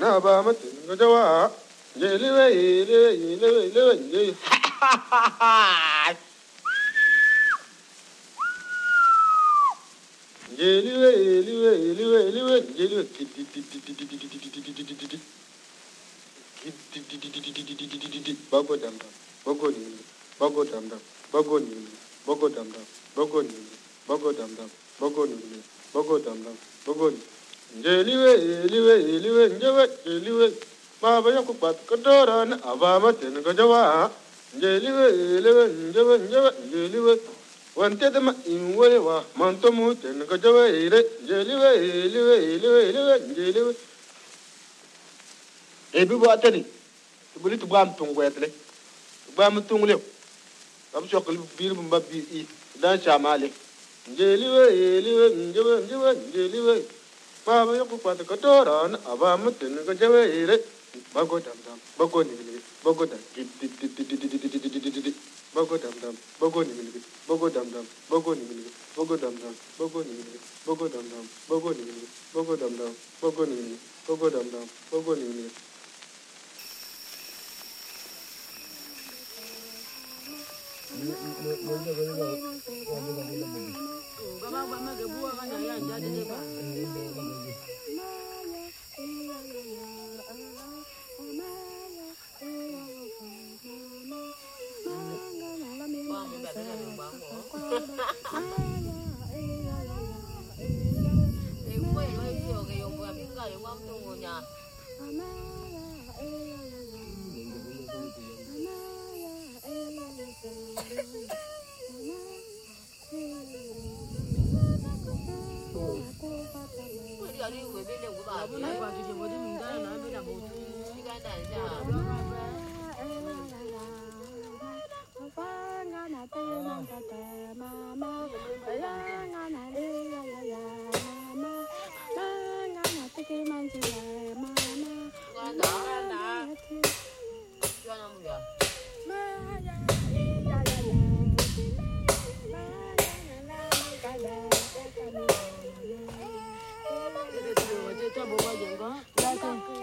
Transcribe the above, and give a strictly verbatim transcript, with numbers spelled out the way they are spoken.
na ba matin ga jawa jeliwe jeliwe jeliwe jeliwe jeliwe jeliwe jeliwe jeliwe jeliwe jeliwe bago dam dam bago ni bago dam dam bago ni bago dam dam bago ni bago dam dam bago ni bago dam dam bago ni jeliwe jeliwe jeliwe jeliwe jeliwe ma ba yaku pat kadora na abama ten ga jawa jeliwe jeliwe jeliwe jeliwe jeliwe wante da ma in wale wa manto mu ten ga jawa ire jeliwe jeliwe jeliwe jeliwe jeliwe e bi bo atani buli tu bam tung wetle bam tung le am chokal bir bu mbab bi dan chamale jeliwe jeliwe jeliwe jeliwe jeliwe ma ba yaku pat kadora na abama ten ga jawa ire bago dam dam bago ni ni bago dam dit dit dit dit dit dit bago dam dam bago ni ni bago dam dam bago ni ni bago dam dam bago ni ni bago dam dam bago ni ni bago dam dam bago ni ni bago dam dam bago ni ni Hãy subscribe cho kênh Ghiền Mì Gõ để không bỏ lỡ những video hấp dẫn.